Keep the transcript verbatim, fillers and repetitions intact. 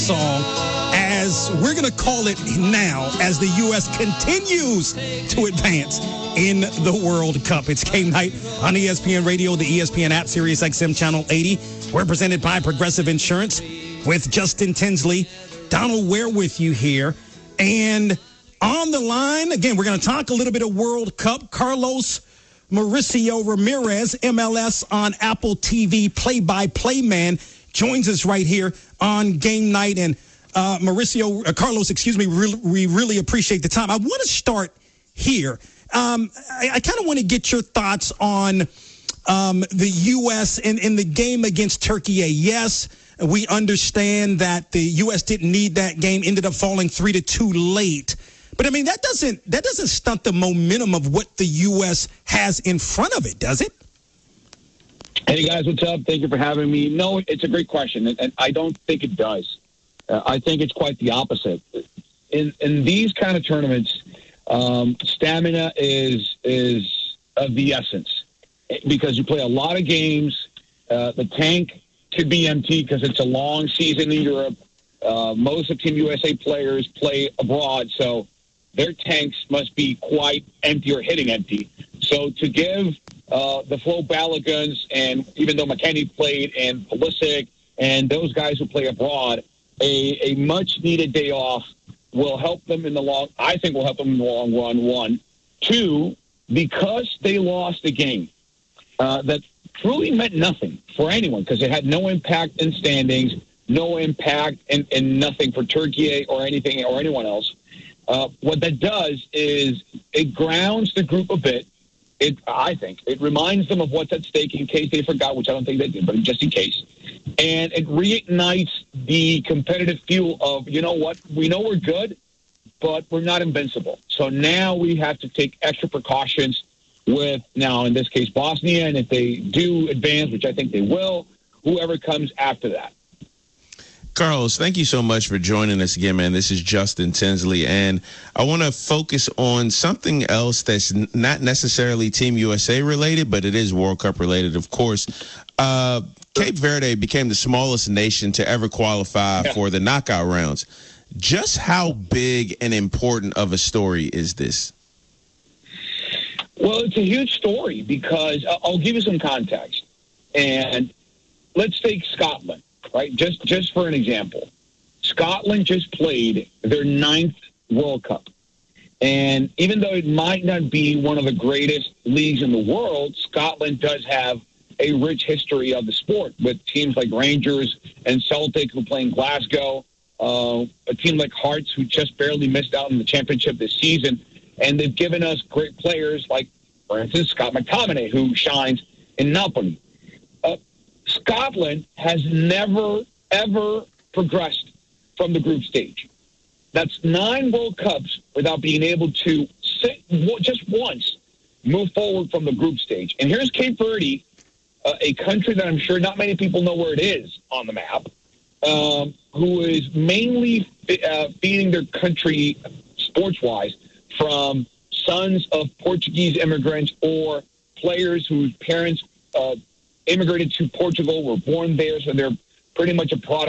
song, as we're going to call it now, as the U S continues to advance in the World Cup. It's game night on E S P N Radio, the E S P N app, Sirius X M Channel eighty. We're presented by Progressive Insurance with Justin Tinsley. Donald Ware with you here. And on the line, again, we're going to talk a little bit of World Cup. Carlos Mauricio Ramirez, M L S on Apple T V play-by-play man, joins us right here on game night. And uh, Mauricio, uh, Carlos, excuse me, re- we really appreciate the time. I want to start here. Um, I, I kind of want to get your thoughts on um, the U S in, in the game against Turkey. Yes, we understand that the U S didn't need that game, ended up falling three to two late. But I mean, that doesn't that doesn't stunt the momentum of what the U S has in front of it, does it? Hey guys, what's up? Thank you for having me. No, it's a great question, and, and I don't think it does. Uh, I think it's quite the opposite. In in these kind of tournaments, um, stamina is is of the essence because you play a lot of games. Uh, the tank could be empty because it's a long season in Europe. Uh, most of Team U S A players play abroad, so their tanks must be quite empty or hitting empty. So to give uh, the Flo Balagans, and even though McKennie played, and Pulisic, and those guys who play abroad, a, a much-needed day off will help them in the long, I think will help them in the long run, one. Two, because they lost a game uh, that truly meant nothing for anyone because it had no impact in standings, no impact and, and nothing for Turkey or anything or anyone else. Uh, what that does is it grounds the group a bit. It, I think, it reminds them of what's at stake in case they forgot, which I don't think they did, but just in case. And it reignites the competitive fuel of, you know what, we know we're good, but we're not invincible. So now we have to take extra precautions with, now in this case, Bosnia, and if they do advance, which I think they will, whoever comes after that. Carlos, thank you so much for joining us again, man. This is Justin Tinsley, and I want to focus on something else that's n- not necessarily Team U S A related, but it is World Cup related, of course. Uh, Cape Verde became the smallest nation to ever qualify yeah. for the knockout rounds. Just how big and important of a story is this? Well, it's a huge story because uh, I'll give you some context. And let's take Scotland. Right, just just for an example, Scotland just played their ninth World Cup. And even though it might not be one of the greatest leagues in the world, Scotland does have a rich history of the sport with teams like Rangers and Celtic who play in Glasgow, uh, a team like Hearts who just barely missed out in the championship this season. And they've given us great players like, for instance, Scott McTominay, who shines in Napoli. Uh, Scotland has never, ever progressed from the group stage. That's nine World Cups without being able to sit just once move forward from the group stage. And here's Cape Verde, uh, a country that I'm sure not many people know where it is on the map, um, who is mainly uh, feeding their country sports-wise from sons of Portuguese immigrants or players whose parents uh, immigrated to Portugal, were born there, so they're pretty much a product